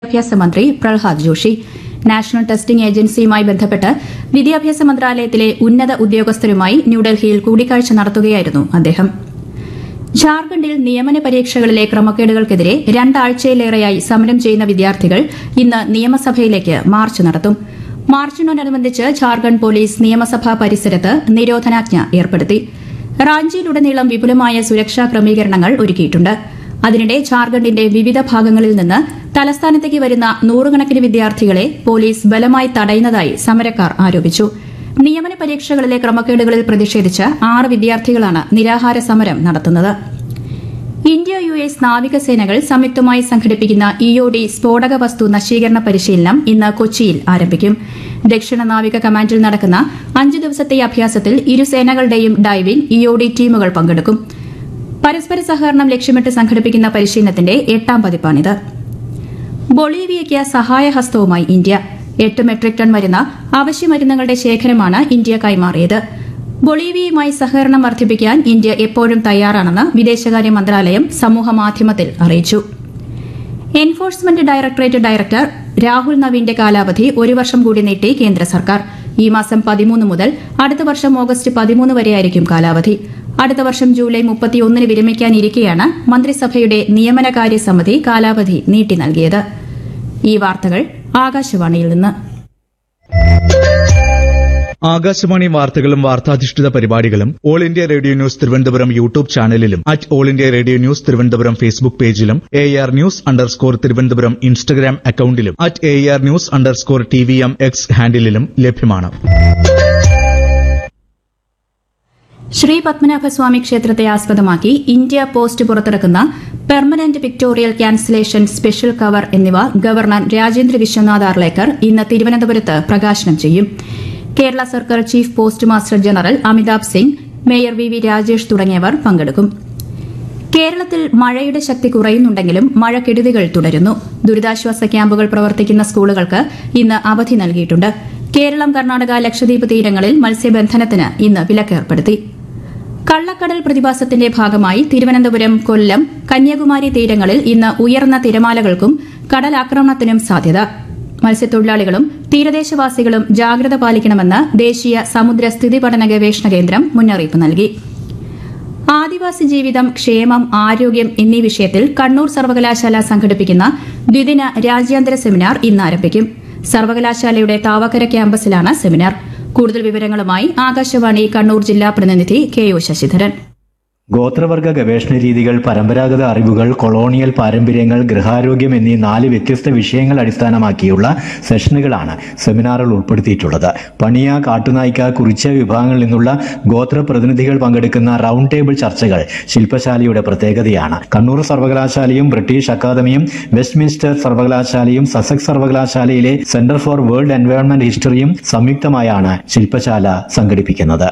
വിദ്യാഭ്യാസ മന്ത്രി Prahlad Joshi. National testing ഏജൻസിയുമായി ബന്ധപ്പെട്ട് വിദ്യാഭ്യാസ മന്ത്രാലയത്തിലെ ഉന്നത ഉദ്യോഗസ്ഥരുമായി ന്യൂഡൽഹിയിൽ കൂടിക്കാഴ്ച നടത്തുകയായിരുന്നു അദ്ദേഹം. ഝാർഖണ്ഡിൽ നിയമന പരീക്ഷകളിലെ ക്രമക്കേടുകൾക്കെതിരെ രണ്ടാഴ്ചയിലേറെയായി സമരം ചെയ്യുന്ന വിദ്യാർത്ഥികൾ ഇന്ന് നിയമസഭയിലേക്ക് മാർച്ച് നടത്തും. മാർച്ചിനോടനുബന്ധിച്ച് ഝാർഖണ്ഡ് പോലീസ് നിയമസഭാ പരിസരത്ത് നിരോധനാജ്ഞ ഏർപ്പെടുത്തി. റാഞ്ചിയിലുടനീളം വിപുലമായ സുരക്ഷാ ക്രമീകരണങ്ങൾ ഒരുക്കിയിട്ടുണ്ട്. അതിനിടെ ഝാർഖണ്ഡിന്റെ വിവിധ ഭാഗങ്ങളിൽ നിന്ന് തലസ്ഥാനത്തേക്ക് വരുന്ന നൂറുകണക്കിന് വിദ്യാർത്ഥികളെ പോലീസ് ബലമായി തടയുന്നതായി സമരക്കാർ ആരോപിച്ചു. നിയമന പരീക്ഷകളിലെ ക്രമക്കേടുകളിൽ പ്രതിഷേധിച്ച് 6 വിദ്യാർത്ഥികളാണ് നിരാഹാര സമരം നടത്തുന്നത്. ഇന്ത്യ US നാവികസേനകൾ സംയുക്തമായി സംഘടിപ്പിക്കുന്ന EOD സ്ഫോടക വസ്തു നശീകരണ പരിശീലനം ഇന്ന് കൊച്ചിയിൽ ആരംഭിക്കും. ദക്ഷിണ നാവിക കമാൻഡിൽ നടക്കുന്ന 5 ദിവസത്തെ അഭ്യാസത്തിൽ ഇരു സേനകളുടെയും ഡൈവിംഗ് EOD ടീമുകൾ പങ്കെടുക്കും. പരസ്പര സഹകരണം ലക്ഷ്യമിട്ട് സംഘടിപ്പിക്കുന്ന പരിശീലനത്തിന്റെ 8ാം പതിപ്പാണിത്. ബൊളീവിയയ്ക്ക് സഹായഹസ്തവുമായി ഇന്ത്യ. 8 മെട്രിക് ടൺ വരുന്ന അവശ്യ മരുന്നുകളുടെ ശേഖരമാണ് ഇന്ത്യ കൈമാറിയത്. ബൊളീവിയയുമായി സഹകരണം വർദ്ധിപ്പിക്കാൻ ഇന്ത്യ എപ്പോഴും തയ്യാറാണെന്ന് വിദേശകാര്യ മന്ത്രാലയം സമൂഹമാധ്യമത്തിൽ അറിയിച്ചു. എൻഫോഴ്സ്മെന്റ് ഡയറക്ടറേറ്റ് ഡയറക്ടർ രാഹുൽ നവീന്റെ കാലാവധി 1 വർഷം കൂടി നീട്ടി കേന്ദ്ര സർക്കാർ. ഈ മാസം 13 മുതൽ അടുത്ത വർഷം ഓഗസ്റ്റ് 13 വരെയായിരിക്കും കാലാവധി. അടുത്ത വർഷം ജൂലൈ 31 വിരമിക്കാനിരിക്കെയാണ് മന്ത്രിസഭയുടെ നിയമനകാര്യ സമിതി കാലാവധി നീട്ടി നൽകിയത്. ഈ വാർത്തകൾ ആകാശവാണിയിൽ നിന്ന്. ആകാശവാണി വാർത്തകളും വാർത്താധിഷ്ഠിത പരിപാടികളും all India radio news Thiruvananthapuram YouTube ചാനലിലും all India radio news Thiruvananthapuram Facebook പേജിലും AR ന്യൂസ് _തിരുവനന്തപുരം ഇൻസ്റ്റഗ്രാം അക്കൌണ്ടിലും AR ന്യൂസ് _TVM X ഹാൻഡിലും ലഭ്യമാണ്. ശ്രീ പത്മനാഭസ്വാമി ക്ഷേത്രത്തെ ആസ്പദമാക്കി ഇന്ത്യ പോസ്റ്റ് പുറത്തിറക്കുന്ന permanent pictorial cancellation special cover എന്നിവ ഗവർണർ രാജേന്ദ്ര വിശ്വനാഥ് ആർലേക്കർ ഇന്ന് തിരുവനന്തപുരത്ത് പ്രകാശനം ചെയ്യും. കേരള സർക്കാർ chief post master general Amitabh Singh, mayor VV Rajesh തുടങ്ങിയവർ പങ്കെടുക്കും. കേരളത്തിൽ മഴയുടെ ശക്തി കുറയുന്നുണ്ടെങ്കിലും മഴക്കെടുതികൾ തുടരുന്നു. ദുരിതാശ്വാസ ക്യാമ്പുകൾ പ്രവർത്തിക്കുന്ന സ്കൂളുകൾക്ക് ഇന്ന് അവധി നൽകിയിട്ടുണ്ട്. കേരളം, കർണാടക, ലക്ഷദ്വീപ് തീരങ്ങളിൽ മത്സ്യബന്ധനത്തിന് ഇന്ന് വിലക്കേർപ്പെടുത്തി. കള്ളക്കടൽ പ്രതിഭാസത്തിന്റെ ഭാഗമായി തിരുവനന്തപുരം, കൊല്ലം, കന്യാകുമാരി തീരങ്ങളിൽ ഇന്ന് ഉയർന്ന തിരമാലകൾക്കും കടലാക്രമണത്തിനും സാധ്യത. മത്സ്യത്തൊഴിലാളികളും തീരദേശവാസികളും ജാഗ്രത പാലിക്കണമെന്ന് ദേശീയ സമുദ്ര സ്ഥിതി പഠന ഗവേഷണ കേന്ദ്രം മുന്നറിയിപ്പ് നൽകി. ആദിവാസി ജീവിതം, ക്ഷേമം, ആരോഗ്യം എന്നീ വിഷയത്തിൽ കണ്ണൂർ സർവകലാശാല സംഘടിപ്പിക്കുന്ന ദ്വിദിന രാജ്യാന്തര സെമിനാർ ഇന്ന് ആരംഭിക്കും. സർവകലാശാലയുടെ താവക്കര ക്യാമ്പസിലാണ് സെമിനാർ. കൂടുതൽ വിവരങ്ങളുമായി ആകാശവാണി കണ്ണൂർ ജില്ലാ പ്രതിനിധി KO ശശിധരൻ. ഗോത്രവർഗ ഗവേഷണ രീതികൾ, പരമ്പരാഗത അറിവുകൾ, കൊളോണിയൽ പാരമ്പര്യങ്ങൾ, ഗൃഹാരോഗ്യം എന്നീ 4 വ്യത്യസ്ത വിഷയങ്ങൾ അടിസ്ഥാനമാക്കിയുള്ള സെഷനുകളാണ് സെമിനാറിൽ ഉൾപ്പെടുത്തിയിട്ടുള്ളത്. പണിയ, കാട്ടുനായ്ക്ക, കുറിച്യ വിഭാഗങ്ങളിൽ നിന്നുള്ള ഗോത്ര പ്രതിനിധികൾ പങ്കെടുക്കുന്ന റൌണ്ട് ടേബിൾ ചർച്ചകൾ ശില്പശാലയുടെ പ്രത്യേകതയാണ്. കണ്ണൂർ സർവകലാശാലയും ബ്രിട്ടീഷ് അക്കാദമിയും വെസ്റ്റ്മിൻസ്റ്റർ സർവകലാശാലയും സസെക്സ് സർവകലാശാലയിലെ സെന്റർ ഫോർ വേൾഡ് എൻവയോൺമെന്റ് ഹിസ്റ്ററിയും സംയുക്തമായാണ് ശില്പശാല സംഘടിപ്പിക്കുന്നത്.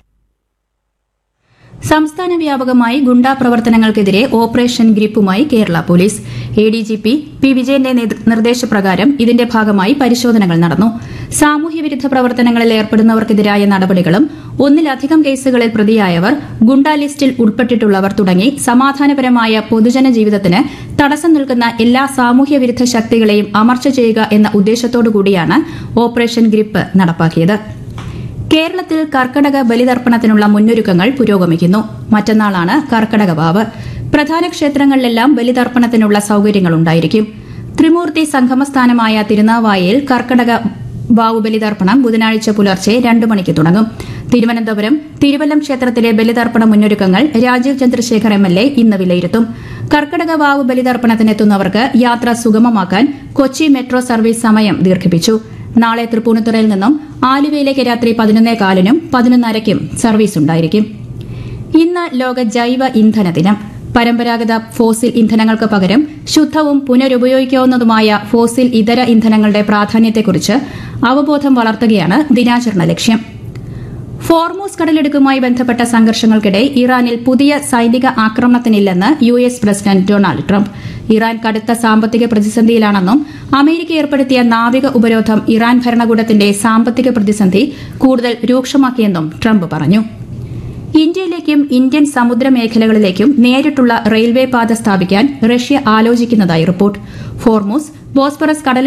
സംസ്ഥാന വ്യാപകമായി ഗുണ്ടാ പ്രവർത്തനങ്ങൾക്കെതിരെ operation ഗ്രിപ്പുമായി Kerala police. ADGP P. വിജയന്റെ നിർദ്ദേശപ്രകാരം ഇതിന്റെ ഭാഗമായി പരിശോധനകൾ നടന്നു. സാമൂഹ്യവിരുദ്ധ പ്രവർത്തനങ്ങളിൽ ഏർപ്പെടുന്നവർക്കെതിരായ നടപടികളും ഒന്നിലധികം കേസുകളിൽ പ്രതിയായവർ, ഗുണ്ടാ ലിസ്റ്റിൽ ഉൾപ്പെട്ടിട്ടുള്ളവർ തുടങ്ങി സമാധാനപരമായ പൊതുജന ജീവിതത്തിന് തടസ്സം നിൽക്കുന്ന എല്ലാ സാമൂഹ്യവിരുദ്ധ ശക്തികളെയും അമർച്ച ചെയ്യുക എന്ന ഉദ്ദേശത്തോടുകൂടിയാണ് ഓപ്പറേഷൻ ഗ്രിപ്പ് നടപ്പാക്കിയത്. കേരളത്തിൽ കർക്കടക ബലിതർപ്പണത്തിനുള്ള മുന്നൊരുക്കങ്ങൾ പുരോഗമിക്കുന്നു. മറ്റന്നാളാണ് കർക്കടക വാവ്. പ്രധാന ക്ഷേത്രങ്ങളിലെല്ലാം ബലിതർപ്പണത്തിനുള്ള സൌകര്യങ്ങളുണ്ടായിരിക്കും. ത്രിമൂർത്തി സംഗമസ്ഥാനമായ തിരുനാവായയിൽ കർക്കടക വാവു ബലിതർപ്പണം ബുധനാഴ്ച പുലർച്ചെ 2 മണിക്ക് തുടങ്ങും. തിരുവനന്തപുരം തിരുവല്ലം ക്ഷേത്രത്തിലെ ബലിതർപ്പണ മുന്നൊരുക്കങ്ങൾ രാജീവ് ചന്ദ്രശേഖർ MLA ഇന്ന് വിലയിരുത്തും. കർക്കടക വാവു ബലിതർപ്പണത്തിനെത്തുന്നവർക്ക് യാത്ര സുഗമമാക്കാൻ കൊച്ചി മെട്രോ സർവീസ് സമയം ദീർഘിപ്പിച്ചു. നാളെ തൃപ്പൂണിത്തുറയിൽ നിന്നും ആലുവയിലേക്ക് രാത്രി 11:15-നും 11:30-നും സർവീസ് ഉണ്ടായിരിക്കും. ഇന്ന് ലോക ജൈവ ഇന്ധന ദിനം. പരമ്പരാഗത ഫോസിൽ ഇന്ധനങ്ങൾക്ക് പകരം ശുദ്ധവും പുനരുപയോഗിക്കാവുന്നതുമായ ഫോസിൽ ഇതര ഇന്ധനങ്ങളുടെ പ്രാധാന്യത്തെക്കുറിച്ച് അവബോധം വളർത്തുകയാണ് ദിനാചരണ ലക്ഷ്യം. ഫോർമൂസ് കടലിടുക്കുമായി ബന്ധപ്പെട്ട സംഘർഷങ്ങൾക്കിടെ ഇറാനിൽ പുതിയ സൈനിക ആക്രമണത്തിനില്ലെന്ന് US president Donald Trump. Iran കടുത്ത സാമ്പത്തിക പ്രതിസന്ധിയിലാണെന്നും അമേരിക്ക ഏർപ്പെടുത്തിയ നാവിക ഉപരോധം ഇറാൻ ഭരണകൂടത്തിന്റെ സാമ്പത്തിക പ്രതിസന്ധി കൂടുതൽ രൂക്ഷമാക്കിയെന്നും ട്രംപ് പറഞ്ഞു. ഇന്ത്യയിലേക്കും ഇന്ത്യൻ സമുദ്രമേഖലകളിലേക്കും നേരിട്ടുള്ള റെയിൽവേ പാത സ്ഥാപിക്കാൻ റഷ്യ ആലോചിക്കുന്നതായി റിപ്പോർട്ട്. ഫോർമൂസ്, ബോസ്ഫറസ് കടൽ